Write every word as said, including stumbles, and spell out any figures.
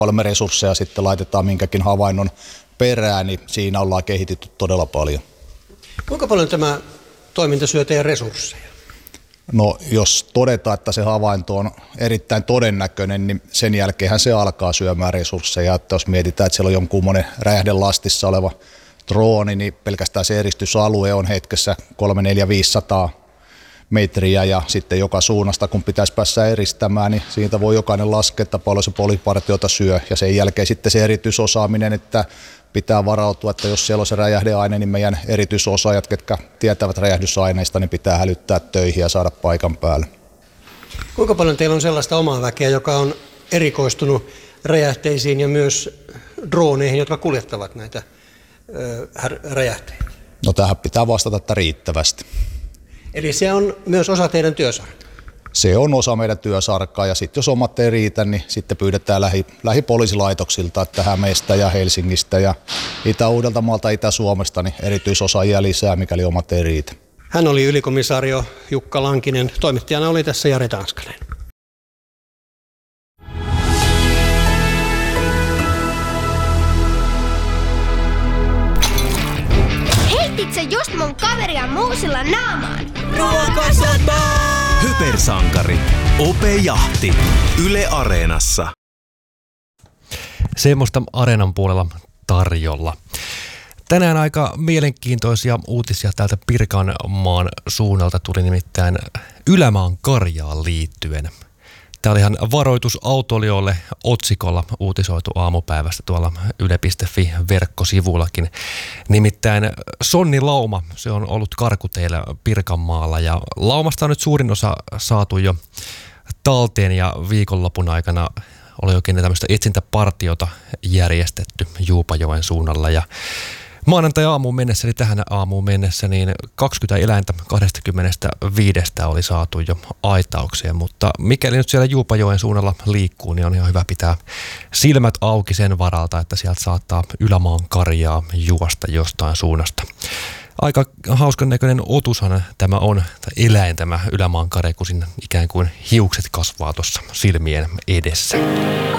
paljon me resursseja sitten laitetaan minkäkin havainnon perään, niin siinä ollaan kehitetty todella paljon. Kuinka paljon tämä toiminta syö teidän resursseja? No jos todetaan, että se havainto on erittäin todennäköinen, niin sen jälkeenhän se alkaa syömään resursseja. Että jos mietitään, että siellä on jonkunmoinen räjähdelastissa oleva drooni, niin pelkästään se eristysalue on hetkessä kolme, neljä, viisisataa metriä ja sitten joka suunnasta, kun pitäisi päästä eristämään, niin siitä voi jokainen laskea, että paljon se poliisipartiota syö. Ja sen jälkeen sitten se erityisosaaminen, että pitää varautua, että jos siellä on se räjähdeaine, niin meidän erityisosaajat, ketkä tietävät räjähdysaineista, niin pitää hälyttää töihin ja saada paikan päälle. Kuinka paljon teillä on sellaista omaa väkeä, joka on erikoistunut räjähteisiin ja myös drooneihin, jotka kuljettavat näitä ö, räjähteitä? No tähän pitää vastata, että riittävästi. Eli se on myös osa teidän työsarkaa? Se on osa meidän työsarkaa ja sitten jos omat ei riitä, niin sitten pyydetään lähi, lähipoliisilaitoksilta, että Hämeestä ja Helsingistä ja Itä-Uudeltamaalta, Itä-Suomesta, niin erityisosaajia lisää, mikäli omat ei riitä. Hän oli ylikomisaario Jukka Lankinen, toimittajana oli tässä Jari Tanskanen. Heitit just mun kaveria muusilla naamaan? Ruokasota! Hypersankari. Ope Jahti. Yle Areenassa. Semmoista Areenan puolella tarjolla. Tänään aika mielenkiintoisia uutisia täältä Pirkanmaan suunnalta tuli nimittäin Ylämaan karjaan liittyen. Tämä oli ihan varoitus autoilijoille otsikolla uutisoitu aamupäivästä tuolla yle piste fi verkkosivullakin. Nimittäin sonnilauma, se on ollut karkuteillä Pirkanmaalla ja laumasta on nyt suurin osa saatu jo talteen ja viikonlopun aikana oli oikein tämmöistä etsintäpartiota järjestetty Juupajoen suunnalla ja maanantai-aamuun mennessä, eli tähän aamuun mennessä, niin kaksikymmentä eläintä kaksikymmentäviisi oli saatu jo aitaukseen, mutta mikäli nyt siellä Juupajoen suunnalla liikkuu, niin on ihan hyvä pitää silmät auki sen varalta, että sieltä saattaa Ylämaan karjaa juosta jostain suunnasta. Aika hauskan näköinen otushan tämä on, tai eläin tämä Ylämaan karja, kun siinä ikään kuin hiukset kasvaa tuossa silmien edessä.